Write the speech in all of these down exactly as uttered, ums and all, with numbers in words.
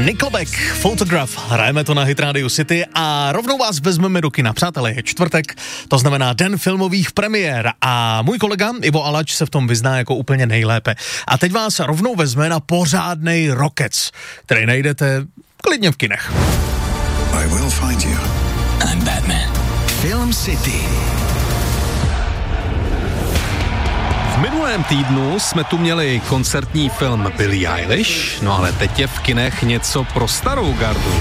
Nickelback, Photograph, hrajeme to na Hit Radio City a rovnou vás vezmeme do kina. Přátelé, je čtvrtek, to znamená den filmových premiér a můj kolega Ivo Alač se v tom vyzná jako úplně nejlépe. A teď vás rovnou vezme na pořádnej rokec, který najdete klidně v kinech. I will find you. I'm Batman. Film City. V minulém týdnu jsme tu měli koncertní film Billie Eilish, no ale teď je v kinech něco pro starou gardu.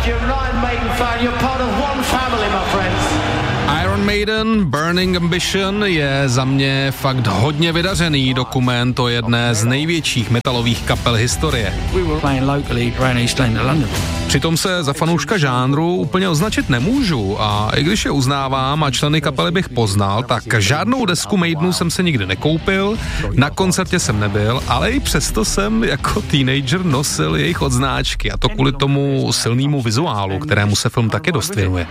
Iron Maiden Burning Ambition je za mě fakt hodně vydařený dokument o jedné z největších metalových kapel historie. Přitom se za fanouška žánru úplně označit nemůžu a i když je uznávám a členy kapely bych poznal, tak žádnou desku Maidenu jsem se nikdy nekoupil, na koncertě jsem nebyl, ale i přesto jsem jako teenager nosil jejich odznáčky a to kvůli tomu silnému vizuálu, kterému se film taky dost věnuje.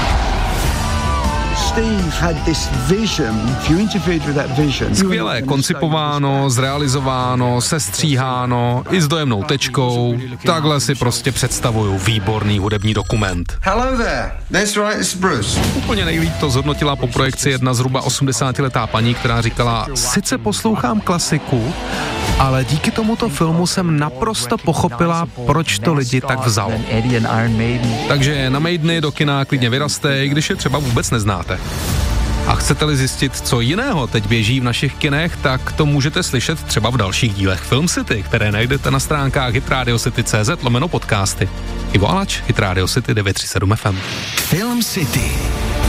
Skvěle koncipováno, zrealizováno, sestříháno, i s dojemnou tečkou. Takhle si prostě představuju výborný hudební dokument. Hello there. That's right, it's Bruce. Úplně nejlíp to zhodnotila po projekci jedna zhruba osmdesátiletá paní, která říkala, sice poslouchám klasiku, ale díky tomuto filmu jsem naprosto pochopila, proč to lidi tak vzalo. Takže na Maideny do kina klidně vyraste, i když je třeba vůbec neznáte. A chcete-li zjistit, co jiného teď běží v našich kinech, tak to můžete slyšet třeba v dalších dílech Film City, které najdete na stránkách hitradiocity.cz lomeno podcasty. Ivo Alač, Hit Radio City devět tři sedm F M. Film City.